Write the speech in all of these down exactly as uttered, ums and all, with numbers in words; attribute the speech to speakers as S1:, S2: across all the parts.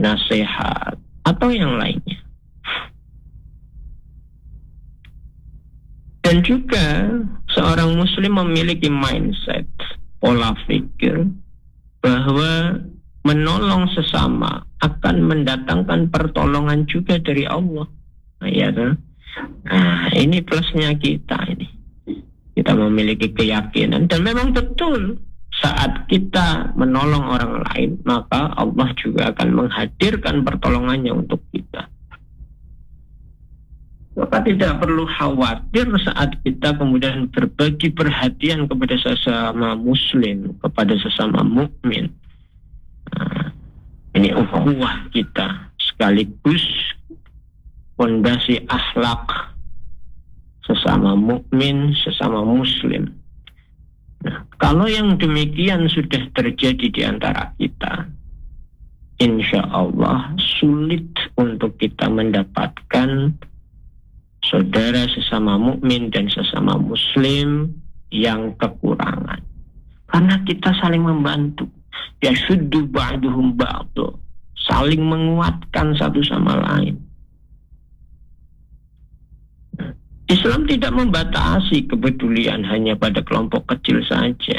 S1: nasihat, atau yang lainnya. Dan juga seorang muslim memiliki mindset, pola pikir bahwa menolong sesama akan mendatangkan pertolongan juga dari Allah. Nah, ya kan? Nah, ini plusnya kita ini. Kita memiliki keyakinan dan memang betul saat kita menolong orang lain, maka Allah juga akan menghadirkan pertolongannya untuk kita. Maka tidak perlu khawatir saat kita kemudian berbagi perhatian kepada sesama muslim, kepada sesama mukmin. Nah, ini ukhuwah kita sekaligus fondasi akhlak sesama mukmin, sesama muslim. Nah, kalau yang demikian sudah terjadi di antara kita, insya Allah sulit untuk kita mendapatkan saudara sesama mukmin dan sesama muslim yang kekurangan. Karena kita saling membantu. Yashuddu ba'duhum ba'du. Saling menguatkan satu sama lain. Islam tidak membatasi kepedulian hanya pada kelompok kecil saja.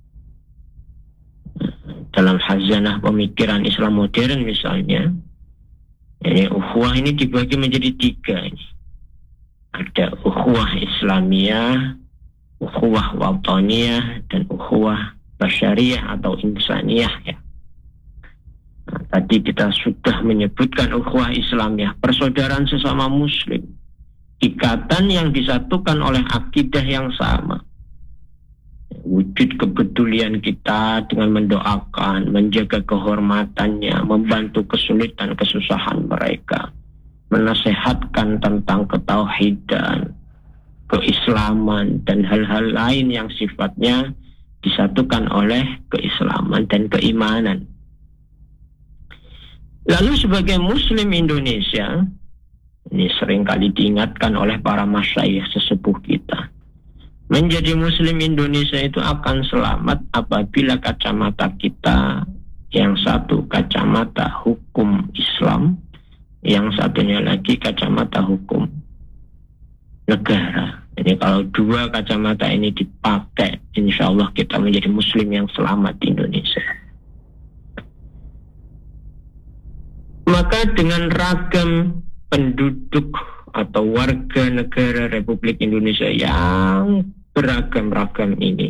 S1: Dalam khazanah pemikiran Islam modern misalnya, ini ukhuwah ini dibagi menjadi tiga ini. Ada ukhuwah Islamiyah, ukhuwah wataniyah, dan ukhuwah basyariyah atau insaniyah ya. Nah, tadi kita sudah menyebutkan ukhuwah Islamiyah, persaudaraan sesama muslim, ikatan yang disatukan oleh akidah yang sama. Wujud kepedulian kita dengan mendoakan, menjaga kehormatannya, membantu kesulitan kesusahan mereka, menasehatkan tentang ketauhidan, keislaman, dan hal-hal lain yang sifatnya disatukan oleh keislaman dan keimanan. Lalu sebagai muslim Indonesia, ini seringkali diingatkan oleh para masyayikh sesepuh kita, menjadi muslim Indonesia itu akan selamat apabila kacamata kita yang satu kacamata hukum Islam, yang satunya lagi kacamata hukum negara. Jadi kalau dua kacamata ini dipakai, insya Allah kita menjadi muslim yang selamat di Indonesia. Maka dengan ragam penduduk atau warga negara Republik Indonesia yang beragam-ragam ini,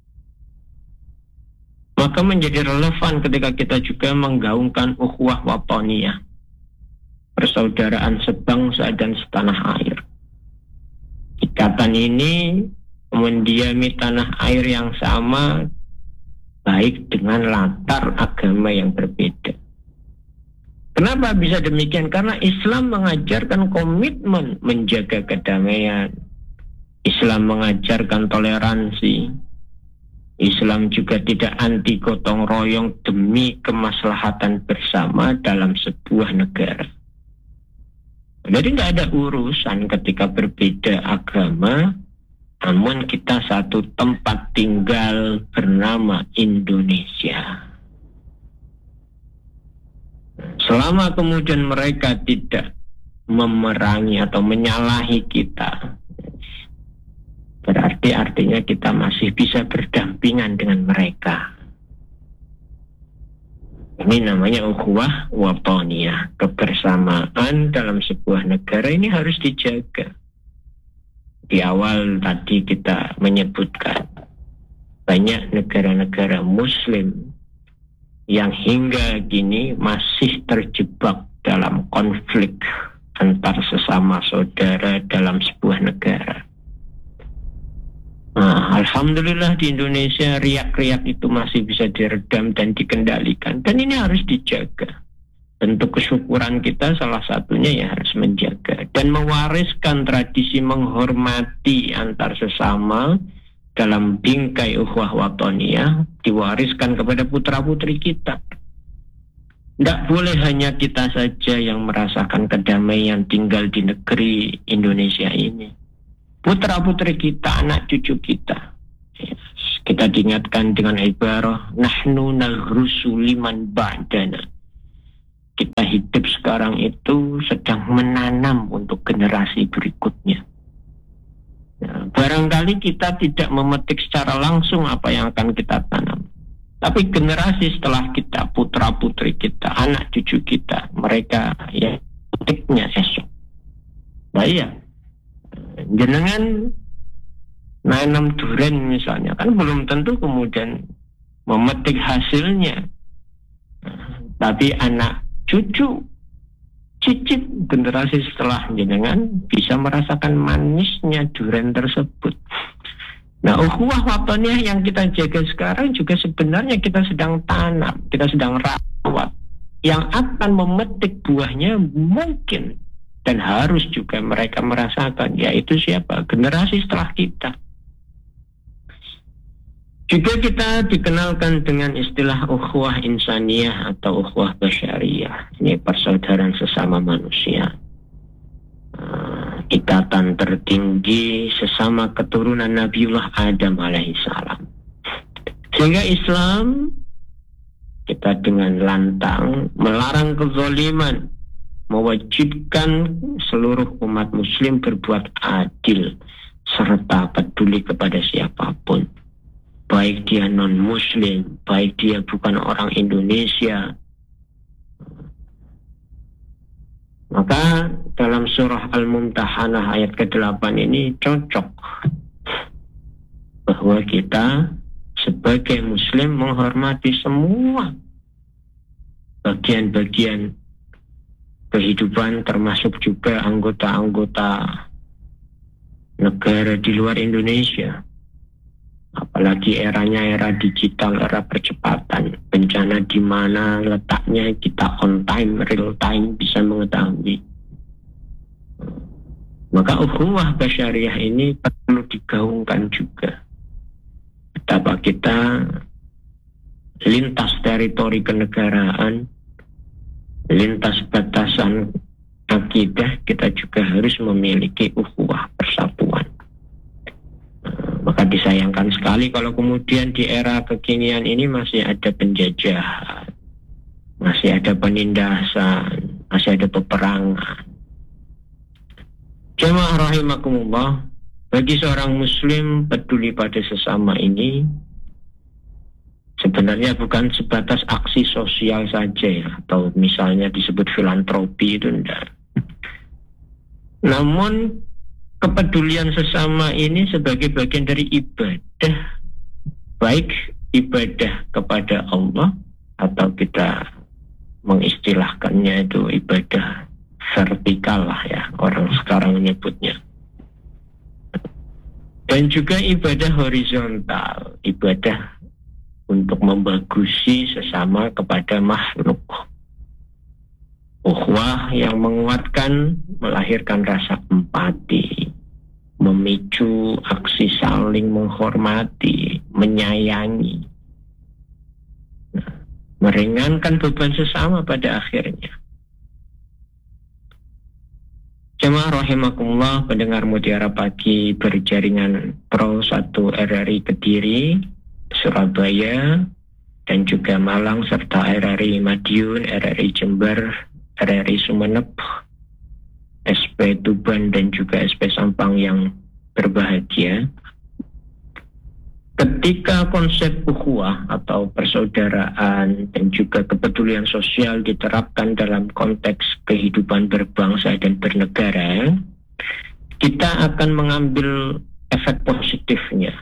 S1: maka menjadi relevan ketika kita juga menggaungkan ukhuwah wataniyah, persaudaraan sebangsa dan setanah air. Ikatan ini mendiami tanah air yang sama, baik dengan latar agama yang berbeda. Kenapa bisa demikian? Karena Islam mengajarkan komitmen menjaga kedamaian. Islam mengajarkan toleransi. Islam juga tidak anti gotong royong demi kemaslahatan bersama dalam sebuah negara. Jadi tidak ada urusan ketika berbeda agama, namun kita satu tempat tinggal bernama Indonesia. Selama kemudian mereka tidak memerangi atau menyalahi kita, berarti artinya kita masih bisa berdampingan dengan mereka. Ini namanya ukhuwah wataniyah, kebersamaan dalam sebuah negara ini harus dijaga. Di awal tadi kita menyebutkan banyak negara-negara muslim yang hingga kini masih terjebak dalam konflik antar sesama saudara dalam sebuah negara. Nah, alhamdulillah di Indonesia riak-riak itu masih bisa diredam dan dikendalikan, dan ini harus dijaga. Bentuk kesyukuran kita salah satunya ya harus menjaga dan mewariskan tradisi menghormati antar sesama dalam bingkai ukhuwah wataniyah, diwariskan kepada putra-putri kita. Tidak boleh hanya kita saja yang merasakan kedamaian tinggal di negeri Indonesia ini. Putra-putri kita, anak cucu kita. Kita diingatkan dengan ibarah, nahnu naghrusu liman ba'dana. Kita hidup sekarang itu sedang menanam untuk generasi berikutnya. Nah, barangkali kita tidak memetik secara langsung apa yang akan kita tanam, tapi generasi setelah kita, putra-putri kita, anak cucu kita, mereka yang petiknya esok. Nah iya, jenengan nanam duren misalnya, kan belum tentu kemudian memetik hasilnya. Nah, tapi anak cucu, cicit generasi setelah jenengan bisa merasakan manisnya duren tersebut. Nah, ukhuwah wataniyah yang kita jaga sekarang juga sebenarnya kita sedang tanam, kita sedang rawat, yang akan memetik buahnya mungkin dan harus juga mereka merasakan, yaitu siapa? Generasi setelah kita. Juga kita dikenalkan dengan istilah ukhuwah insaniyah atau ukhuwah basyariyah. Ini persaudaraan sesama manusia. Uh, ikatan tertinggi sesama keturunan Nabiullah Adam alaihissalam. Sehingga Islam kita dengan lantang melarang kezaliman, mewajibkan seluruh umat muslim berbuat adil serta peduli kepada siapapun, baik dia non-muslim, baik dia bukan orang Indonesia. Maka dalam surah Al-Mumtahanah ayat kedelapan ini cocok bahwa kita sebagai muslim menghormati semua bagian-bagian kehidupan, termasuk juga anggota-anggota negara di luar Indonesia. Apalagi eranya era digital, era percepatan, bencana di mana letaknya kita on time, real time bisa mengetahui. Maka ukhuwah basyariyah ini perlu digaungkan juga. Betapa kita lintas teritori kenegaraan, lintas batasan akidah, kita juga harus memiliki ukhuwah persatuan. Maka disayangkan sekali kalau kemudian di era kekinian ini masih ada penjajahan, masih ada penindasan, masih ada peperangan. Jamaah rahimakumullah, bagi seorang muslim peduli pada sesama ini sebenarnya bukan sebatas aksi sosial saja ya, atau misalnya disebut filantropi itu enggak. Namun kepedulian sesama ini sebagai bagian dari ibadah, baik ibadah kepada Allah atau kita mengistilahkannya itu ibadah vertikal lah ya, orang sekarang menyebutnya. Dan juga ibadah horizontal, ibadah untuk membagusi sesama kepada makhluk. Ukhuwah yang menguatkan, melahirkan rasa empati, memicu aksi saling menghormati, menyayangi, nah, meringankan beban sesama pada akhirnya. Jemaah rahimakumullah, pendengar Mutiara Pagi berjaringan Pro satu R R I Kediri, Surabaya, dan juga Malang, serta R R I Madiun, R R I Jember, R R I Sumeneb, S P Tuban, dan juga S P Sampang yang berbahagia. Ketika konsep ukhuwah atau persaudaraan dan juga kepedulian sosial diterapkan dalam konteks kehidupan berbangsa dan bernegara, kita akan mengambil efek positifnya,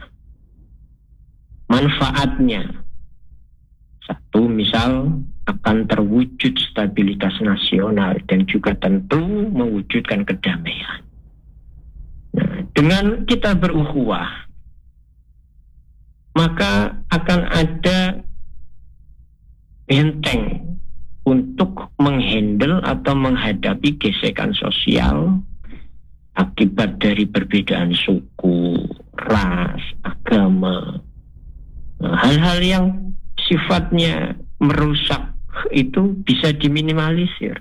S1: manfaatnya. Satu, misal akan terwujud stabilitas nasional dan juga tentu mewujudkan kedamaian. Nah, dengan kita berukhuwah, maka akan ada benteng untuk menghandle atau menghadapi gesekan sosial akibat dari perbedaan suku, ras, agama, hal-hal yang sifatnya merusak itu bisa diminimalisir.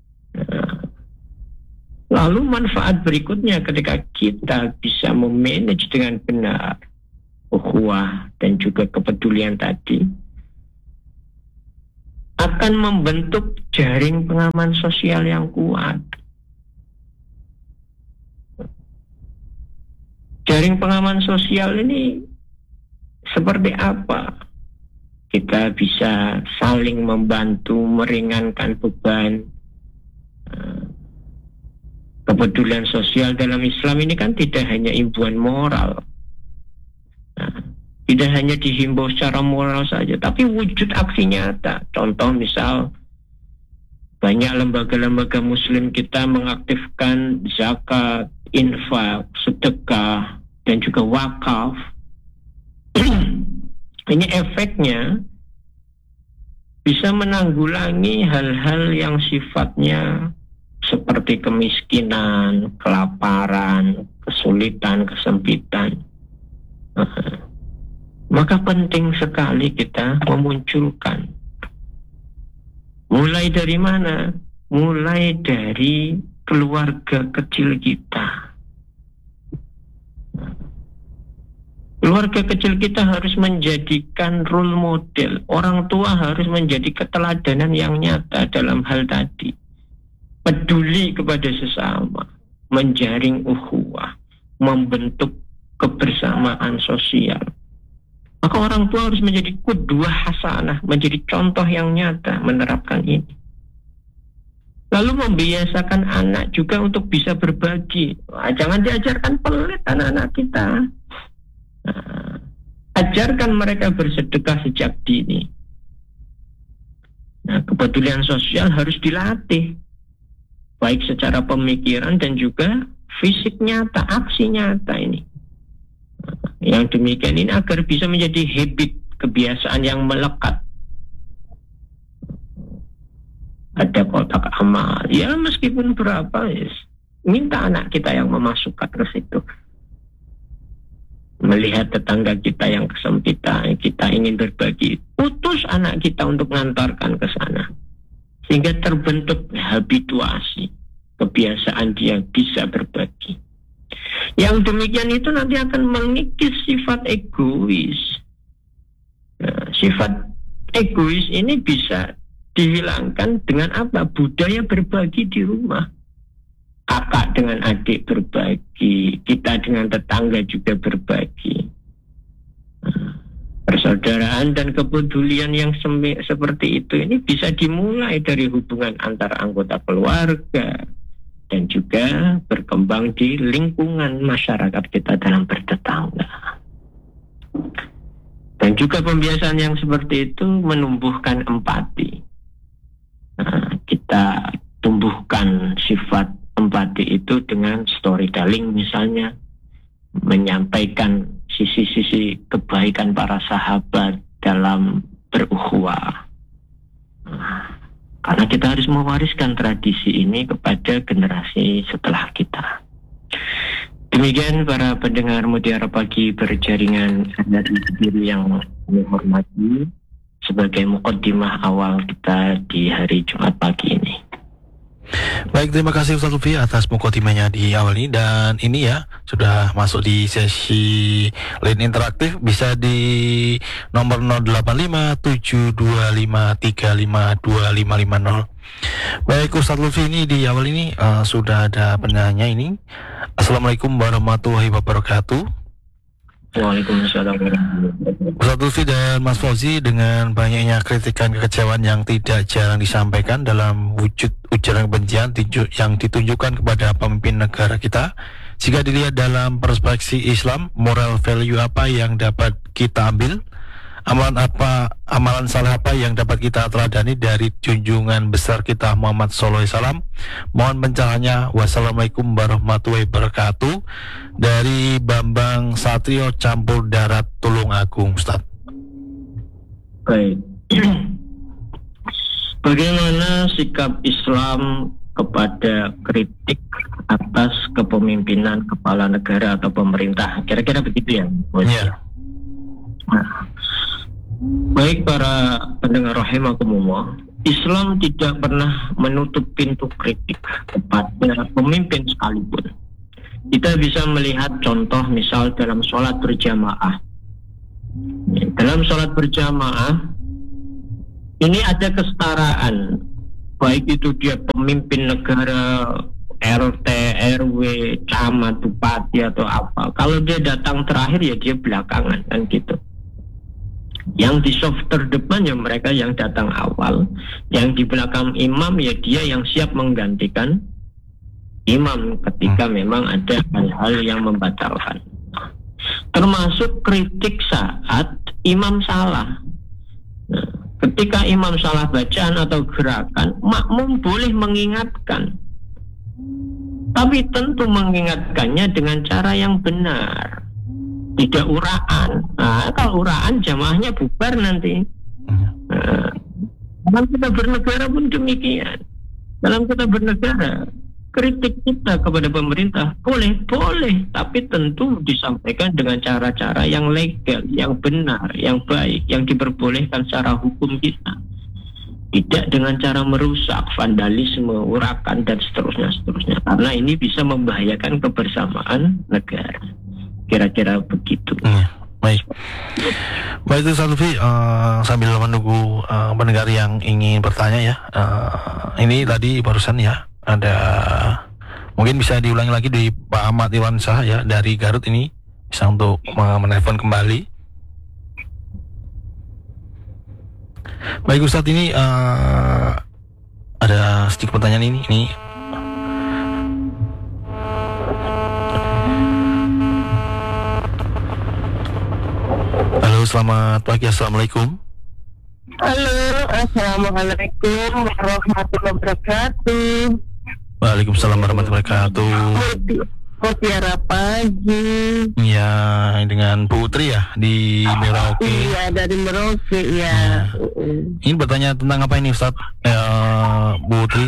S1: Lalu manfaat berikutnya ketika kita bisa memanage dengan benar ukhuwah dan juga kepedulian tadi, akan membentuk jaring pengaman sosial yang kuat. Jaring pengaman sosial ini seperti apa? Kita bisa saling membantu, meringankan beban. Kepedulian sosial dalam Islam ini kan tidak hanya imbuhan moral, nah, tidak hanya dihimbau secara moral saja, tapi wujud aksi nyata. Contoh misal, banyak lembaga-lembaga muslim kita mengaktifkan zakat, infak, sedekah, dan juga wakaf. Ini efeknya bisa menanggulangi hal-hal yang sifatnya seperti kemiskinan, kelaparan, kesulitan, kesempitan. Uh, maka penting sekali kita memunculkan. Mulai dari mana? Mulai dari keluarga kecil kita. Keluarga kecil kita harus menjadikan role model. Orang tua harus menjadi keteladanan yang nyata dalam hal tadi. Peduli kepada sesama, menjaring ukhuwah, membentuk kebersamaan sosial. Maka orang tua harus menjadi qudwah hasanah, menjadi contoh yang nyata menerapkan ini. Lalu membiasakan anak juga untuk bisa berbagi. Nah, jangan diajarkan pelit anak-anak kita. Nah, ajarkan mereka bersedekah sejak dini. Nah, kepedulian sosial harus dilatih, baik secara pemikiran dan juga fisik nyata, aksi nyata ini. Yang demikian ini agar bisa menjadi habit, kebiasaan yang melekat. Ada kotak amal, ya meskipun berapa, yes, minta anak kita yang memasukkan ke situ. Melihat tetangga kita yang kesempitan, kita ingin berbagi, utus anak kita untuk mengantarkan ke sana. Sehingga terbentuk habituasi, kebiasaan dia bisa berbagi. Yang demikian itu nanti akan mengikis sifat egois. Nah, sifat egois ini bisa dihilangkan dengan apa? Budaya berbagi di rumah. Kakak dengan adik berbagi, kita dengan tetangga juga berbagi. Persaudaraan dan kepedulian yang semi, seperti itu ini bisa dimulai dari hubungan antar anggota keluarga dan juga berkembang di lingkungan masyarakat kita dalam bertetangga. Dan juga pembiasaan yang seperti itu menumbuhkan empati. Nah, kita tumbuhkan sifat empati itu dengan storytelling misalnya, menyampaikan sisi-sisi kebaikan para sahabat dalam berukhuwah. Nah, karena kita harus mewariskan tradisi ini kepada generasi setelah kita. Demikian para pendengar Mutiara Pagi berjaringan dari diri yang kami hormati, sebagai muqaddimah awal kita di hari Jumat pagi ini.
S2: Baik, terima kasih Ustaz Lutfi atas muqaddimahnya di awal ini. Dan ini ya, sudah masuk di sesi line interaktif. Bisa di nomor nol delapan lima tujuh dua lima tiga lima dua lima lima nol. Baik Ustaz Lutfi, ini di awal ini uh, sudah ada penanya ini. Assalamualaikum warahmatullahi wabarakatuh.
S1: Waalaikumsalam warahmatullahi wabarakatuh.
S2: Ustaz Lutfi dan Mas Fauzi, dengan banyaknya kritikan kekecewaan yang tidak jarang disampaikan dalam wujud ujaran kebencian yang ditunjukkan kepada pemimpin negara kita, jika dilihat dalam perspektif Islam, moral value apa yang dapat kita ambil? Amalan apa, amalan salah apa yang dapat kita teladani dari junjungan besar kita Muhammad sallallahu alaihi wasallam? Mohon pencerahannya. Wassalamualaikum warahmatullahi wabarakatuh. Dari Bambang Satrio Campur Darat Tulungagung, Ustaz.
S1: Baik. Bagaimana sikap Islam kepada kritik atas kepemimpinan kepala negara atau pemerintah? Kira-kira begitu ya?
S2: Iya.
S1: Nah, baik para pendengar rahimakumullah, Islam tidak pernah menutup pintu kritik kepada pemimpin sekalipun. Kita bisa melihat contoh misal dalam sholat berjamaah. Dalam sholat berjamaah ini ada kesetaraan, baik itu dia pemimpin negara, R T, R W, camat, bupati atau apa. Kalau dia datang terakhir ya dia belakangan, kan gitu. Yang di soft terdepan ya mereka yang datang awal, yang di belakang imam ya dia yang siap menggantikan imam ketika memang ada hal-hal yang membatalkan. Termasuk kritik saat imam salah. Nah, ketika imam salah bacaan atau gerakan, makmum boleh mengingatkan. Tapi tentu mengingatkannya dengan cara yang benar. Tidak uraan. Nah, kalau uraan jamaahnya bubar nanti. Nah, dalam kita bernegara pun demikian. Dalam kita bernegara, kritik kita kepada pemerintah boleh, boleh, tapi tentu disampaikan dengan cara-cara yang legal, yang benar, yang baik, yang diperbolehkan secara hukum kita. Tidak dengan cara merusak, vandalisme, urakan, dan seterusnya, seterusnya. Karena ini bisa membahayakan kebersamaan negara. Kira-kira begitu.
S2: Hmm, baik. Baik itu Lutfi, uh, sambil menunggu uh, pendengar yang ingin bertanya ya. Uh, ini tadi barusan ya. Ada mungkin bisa diulangi lagi di Pak Ahmad Iwansyah ya dari Garut ini, bisa untuk menelpon kembali. Baik Ustadz, ini uh, ada sedikit pertanyaan ini. Ini halo, selamat pagi, assalamualaikum.
S3: Halo, assalamualaikum warahmatullahi wabarakatuh.
S2: Waalaikumsalam warahmatullahi wabarakatuh.
S3: Mutiara pagi.
S2: Ya, dengan Bu Utri ya di Merauke.
S3: Iya, dari Merauke ya.
S2: ya. Ini bertanya tentang apa ini Ustaz? Eh, Bu Utri.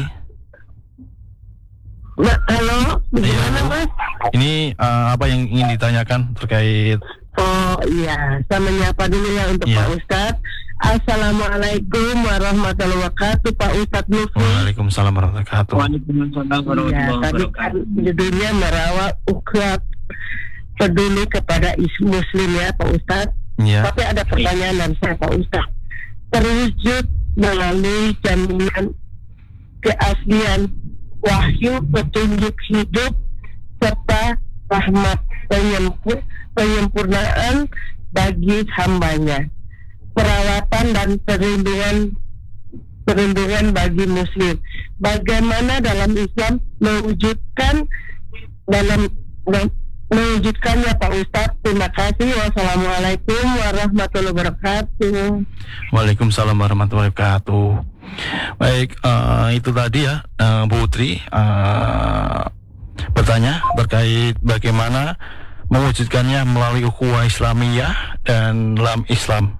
S3: Nah, halo, bagaimana
S2: ya,
S3: Mas?
S2: Ini uh, apa yang ingin ditanyakan terkait?
S3: Oh iya, saya menyapa dulu ya untuk ya. Pak Ustadz. Assalamualaikum warahmatullahi wabarakatuh, Pak Ustadz Lutfi.
S2: Waalaikumsalam warahmatullahi wabarakatuh.
S1: Waalaikumsalam warahmatullahi
S3: wabarakatuh. Ya, tadi kan judulnya merawat ukhuwah peduli kepada muslim ya Pak Ustadz. Ya. Tapi ada pertanyaan dari saya Pak Ustadz. Terwujud melalui jaminan keaslian wahyu, petunjuk hidup, serta rahmat penyempur, penyempurnaan bagi hambanya, perawatan dan perlindungan perlindungan bagi muslim. Bagaimana dalam Islam mewujudkan dalam mewujudkannya Pak Ustadz? Terima kasih. Wassalamualaikum warahmatullahi wabarakatuh.
S2: Waalaikumsalam warahmatullahi wabarakatuh. Baik, uh, itu tadi ya uh, Bu Utri uh, bertanya terkait bagaimana mewujudkannya melalui ukhuwah Islamiyah dan dalam Islam.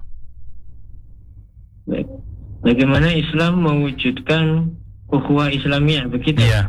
S1: Baik. Bagaimana Islam mewujudkan ukhuwah Islamiyah, begitu?
S2: Iya.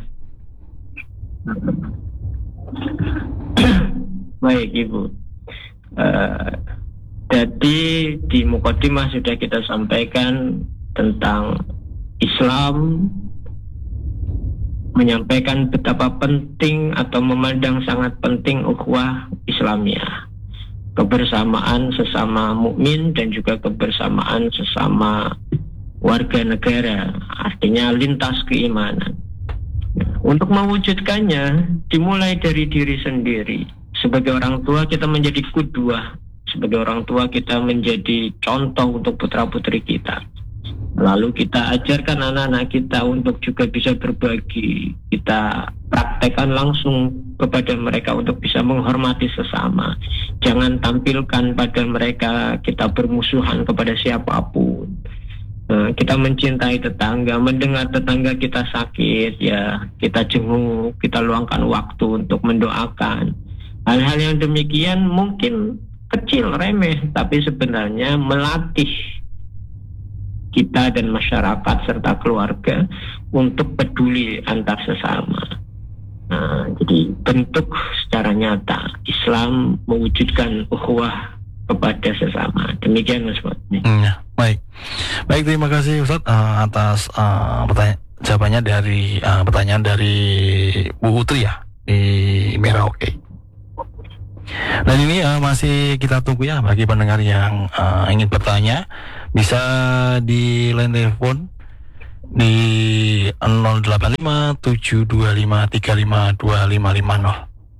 S1: Baik Ibu. Uh, jadi di Muqaddimah sudah kita sampaikan tentang Islam menyampaikan betapa penting atau memandang sangat penting ukhuwah Islamiyah, kebersamaan sesama mukmin dan juga kebersamaan sesama warga negara, artinya lintas keimanan. Untuk mewujudkannya dimulai dari diri sendiri. Sebagai orang tua kita menjadi qudwah, sebagai orang tua kita menjadi contoh untuk putra-putri kita. Lalu kita ajarkan anak-anak kita untuk juga bisa berbagi. Kita praktekkan langsung kepada mereka untuk bisa menghormati sesama. Jangan tampilkan pada mereka kita bermusuhan kepada siapapun. Nah, kita mencintai tetangga, mendengar tetangga kita sakit, ya kita jenguk, kita luangkan waktu untuk mendoakan. Hal-hal yang demikian mungkin kecil, remeh, tapi sebenarnya melatih kita dan masyarakat serta keluarga untuk peduli antar sesama. Nah, jadi bentuk secara nyata Islam mewujudkan ukhuwah kepada sesama. Demikian Mas Fatmi.
S2: Hmm, ya, baik, baik terima kasih Ustaz uh, atas uh, pertanyaan jawabannya dari uh, pertanyaan dari Bu Utri ya di Merauke. Dan ini uh, masih kita tunggu ya bagi pendengar yang uh, ingin bertanya, bisa di line telepon di nol delapan lima tujuh dua lima tiga lima dua lima lima nol.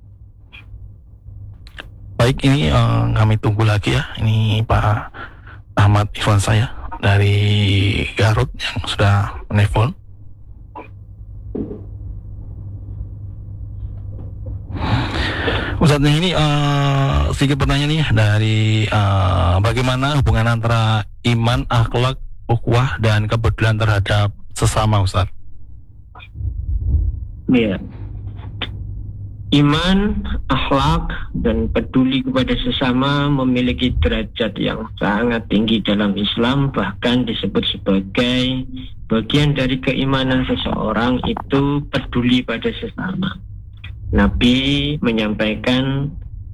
S2: Baik, ini uh, kami tunggu lagi ya. Ini Pak Ahmad Irfan saya dari Garut yang sudah menelpon. Ustaz, ini uh, sedikit pertanyaan nih dari uh, bagaimana hubungan antara iman, akhlak, ukhuwah dan kepedulian terhadap sesama, Ustaz?
S1: Iya. Iman, akhlak dan peduli kepada sesama memiliki derajat yang sangat tinggi dalam Islam, bahkan disebut sebagai bagian dari keimanan seseorang itu peduli pada sesama. Nabi menyampaikan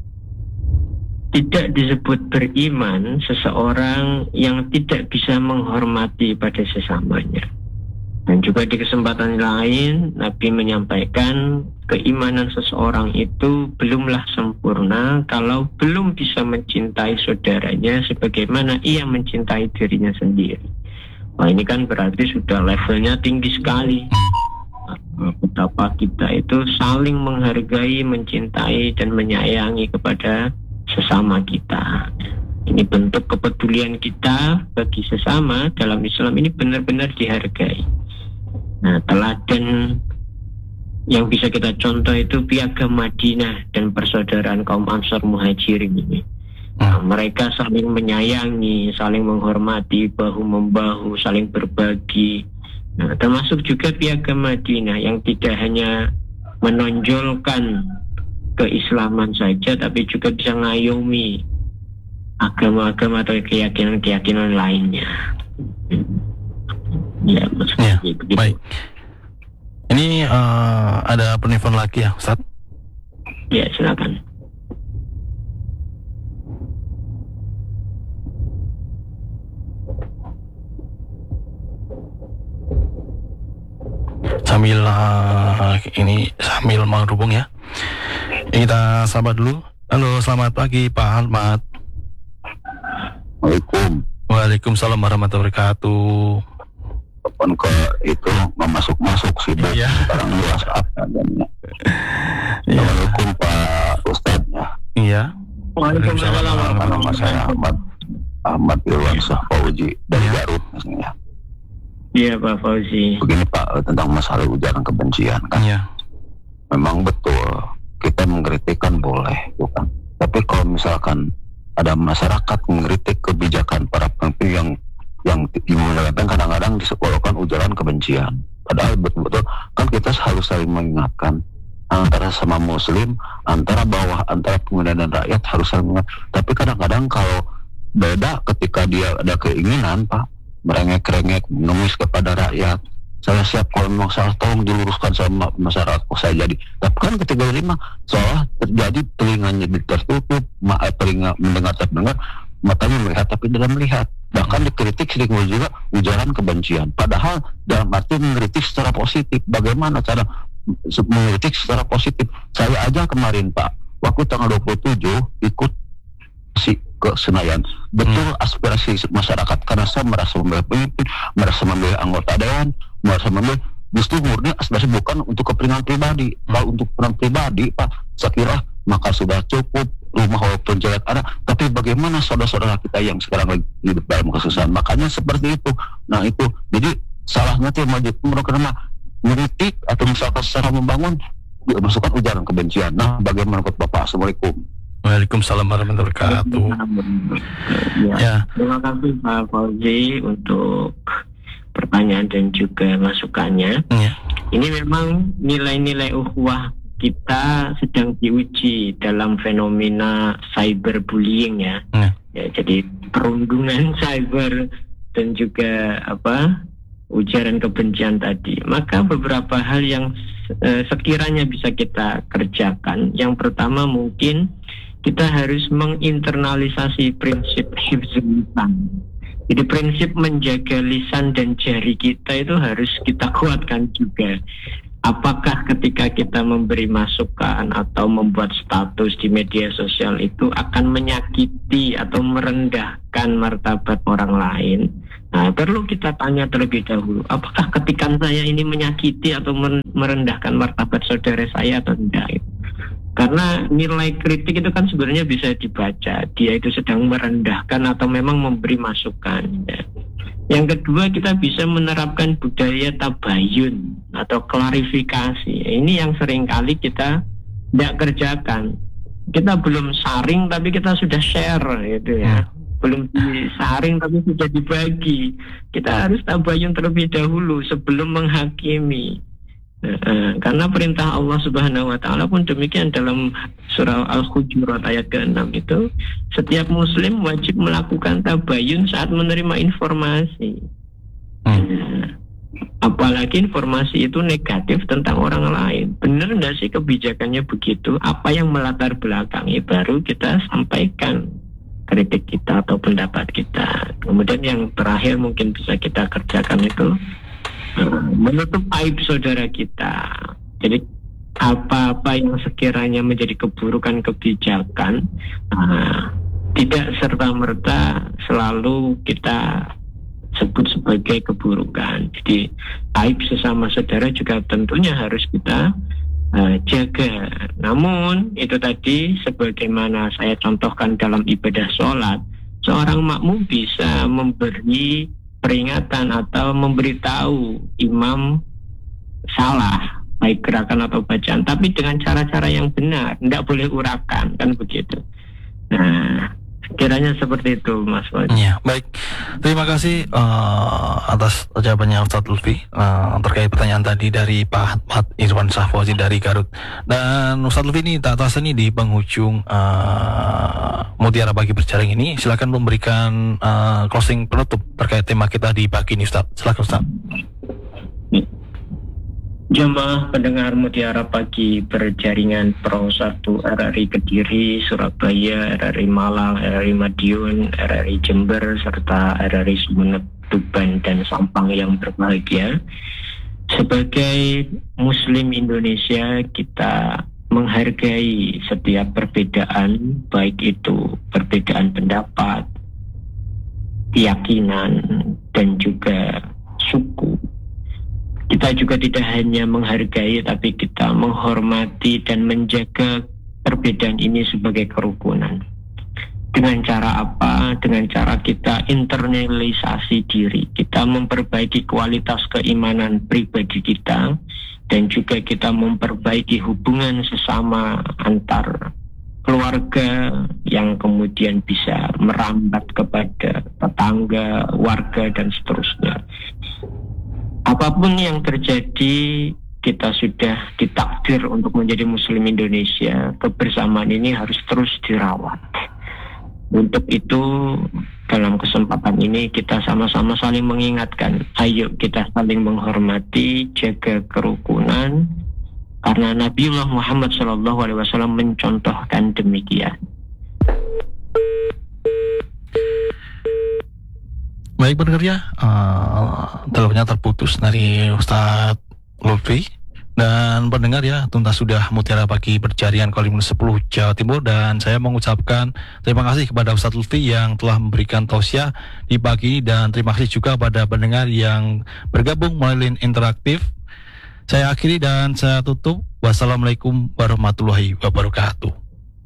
S1: tidak disebut beriman seseorang yang tidak bisa menghormati pada sesamanya. Dan juga di kesempatan lain Nabi menyampaikan keimanan seseorang itu belumlah sempurna kalau belum bisa mencintai saudaranya sebagaimana ia mencintai dirinya sendiri. Wah, ini kan berarti sudah levelnya tinggi sekali. Betapa kita itu saling menghargai, mencintai dan menyayangi kepada sesama kita. Ini bentuk kepedulian kita bagi sesama dalam Islam ini benar-benar dihargai. Nah, teladan yang bisa kita contoh itu Piagam Madinah dan persaudaraan kaum Ansar Muhajirin ini. Nah, mereka saling menyayangi, saling menghormati, bahu-membahu, saling berbagi. Nah, termasuk juga Piagam Madinah yang tidak hanya menonjolkan keislaman saja, tapi juga bisa ngayomi agama-agama atau keyakinan-keyakinan lainnya. Ya,
S2: ya, baik. Ini uh, ada penelpon lagi ya, Ustaz?
S1: Ya, silakan.
S2: Sambil uh, ini sambil menghubung ya. Kita sahabat dulu. Halo, selamat pagi Pak Ahmad.
S4: Waalaikumsalam.
S2: Waalaikumsalam warahmatullahi wabarakatuh.
S4: Kapan ke itu nggak masuk-masuk sih,
S2: iya.
S4: Sekarang di WhatsApp adanya. Assalamualaikum Pak Ustadznya.
S2: Iya.
S1: Waalaikumsalam.
S4: Nama saya Ahmad Ahmad Irwansyah Fauzi dari Garut misalnya.
S1: Iya Pak Fauzi.
S4: Begini Pak, tentang masalah ujaran kebencian kan.
S2: Iya.
S4: Memang betul kita mengkritik kan boleh, bukan? Tapi kalau misalkan ada masyarakat mengkritik kebijakan para pemimpin yang yang mengatakan kadang-kadang disekolahkan ujaran kebencian. Padahal betul-betul kan kita harus saling mengingatkan antara sama Muslim, antara bawah, antara pemerintah dan rakyat harus saling mengingatkan. Tapi kadang-kadang kalau beda ketika dia ada keinginan Pak merengek-rengek, mengemis kepada rakyat. Saya siap kalau memang salah tolong diluruskan sama masyarakat. Oh, saya jadi. Tapi kan ketika lima seolah terjadi telinganya tertutup, ma- telinga mendengar terdengar, matanya melihat tapi tidak melihat. Bahkan dikritik sering juga ujaran kebencian. Padahal dalam arti mengkritik secara positif. Bagaimana cara mengkritik secara positif? Saya aja kemarin Pak, waktu tanggal dua puluh tujuh ikut si ke Senayan, betul hmm. aspirasi masyarakat karena saya merasa memilih pemimpin, merasa memilih anggota dewan, merasa memilih justru murni aspirasi bukan untuk kepentingan pribadi. Hmm. Kalau untuk kepentingan pribadi Pak, saya kira maka sudah cukup rumah walaupun jelek ada, tapi bagaimana saudara-saudara kita yang sekarang lagi hidup dalam kesusahan, makanya seperti itu. Nah itu, jadi salahnya tuh maju karena mengkritik atau misalkan secara membangun dimasukkan ujaran kebencian. Nah bagaimana menurut Bapak? Assalamualaikum.
S2: Waalaikumsalam warahmatullahi wabarakatuh.
S1: Ya, ya. Terima kasih Pak Fauzi untuk pertanyaan dan juga masukannya. Ya. Ini memang nilai-nilai ukhuwah kita sedang diuji dalam fenomena cyberbullying ya. Ya. Ya, jadi perundungan cyber dan juga apa ujaran kebencian tadi. Maka beberapa hal yang eh, sekiranya bisa kita kerjakan. Yang pertama mungkin kita harus menginternalisasi prinsip hifzul lisan. Jadi prinsip menjaga lisan dan jari kita itu harus kita kuatkan juga. apakah ketika kita memberi masukan atau membuat status di media sosial itu akan menyakiti atau merendahkan martabat orang lain? Nah, perlu kita tanya terlebih dahulu, apakah ketikan saya ini menyakiti atau merendahkan martabat saudara saya atau tidak? Karena nilai kritik itu kan sebenarnya bisa dibaca, dia itu sedang merendahkan atau memang memberi masukan. Ya. Yang kedua, kita bisa menerapkan budaya tabayun atau klarifikasi. Ini yang seringkali kita tidak kerjakan. Kita belum saring tapi kita sudah share gitu ya. Belum disaring tapi sudah dibagi. Kita harus tabayun terlebih dahulu sebelum menghakimi. Nah, karena perintah Allah Subhanahu wa taala pun demikian dalam surah Al-Hujurat ayat keenam itu, setiap muslim wajib melakukan tabayun saat menerima informasi. Hmm. Nah, apalagi informasi itu negatif tentang orang lain. Benar enggak sih kebijakannya begitu? Apa yang melatar belakangi baru kita sampaikan kritik kita atau pendapat kita. Kemudian yang terakhir mungkin bisa kita kerjakan itu menutup aib saudara kita. Jadi apa-apa yang sekiranya menjadi keburukan kebijakan uh, tidak serta-merta selalu kita sebut sebagai keburukan. Jadi aib sesama saudara juga tentunya harus kita uh, jaga. Namun itu tadi sebagaimana saya contohkan dalam ibadah sholat, seorang makmum bisa memberi peringatan atau memberitahu imam salah, baik gerakan atau bacaan, tapi dengan cara-cara yang benar, tidak boleh urakan, kan begitu. Nah, kiranya seperti itu, Mas Wadi.
S2: Ya, baik. Terima kasih uh, atas jawabannya Ustadz Lutfi uh, terkait pertanyaan tadi dari Pak Ahmad Irwan Sahfauzi dari Garut. Dan Ustadz Lutfi ini tak terasa nih di penghujung uh, Mutiara Pagi Berjaring ini, silakan memberikan uh, closing penutup terkait tema kita di pagi ini, Ustadz. Silakan, Ustadz.
S1: Jemaah pendengar Mutiara Pagi Berjaringan Pro satu R R I Kediri, Surabaya, R R I Malang, R R I Madiun, R R I Jember, serta R R I Sumeneb, Tuban, dan Sampang yang berbahagia. Sebagai Muslim Indonesia, kita menghargai setiap perbedaan, baik itu perbedaan pendapat, keyakinan, dan juga suku. Kita juga tidak hanya menghargai, tapi kita menghormati dan menjaga perbedaan ini sebagai kerukunan. Dengan cara apa? Dengan cara kita internalisasi diri, kita memperbaiki kualitas keimanan pribadi kita, dan juga kita memperbaiki hubungan sesama antar keluarga yang kemudian bisa merambat kepada tetangga, warga, dan seterusnya. Apapun yang terjadi, kita sudah ditakdir untuk menjadi Muslim Indonesia. Kebersamaan ini harus terus dirawat. Untuk itu, dalam kesempatan ini kita sama-sama saling mengingatkan, ayo kita saling menghormati, jaga kerukunan, karena Nabiullah Muhammad shallallahu alaihi wasallam mencontohkan demikian.
S2: Baik pendengar ya, uh, teleponnya terputus dari Ustadz Lutfi. Dan pendengar ya, tuntas sudah Mutiara Pagi Berjaringan Kalimantan sepuluh Jawa Timur, dan saya mengucapkan terima kasih kepada Ustadz Lutfi yang telah memberikan tausiah di pagi, dan terima kasih juga pada pendengar yang bergabung melalui link interaktif. Saya akhiri dan saya tutup. Wassalamualaikum warahmatullahi wabarakatuh.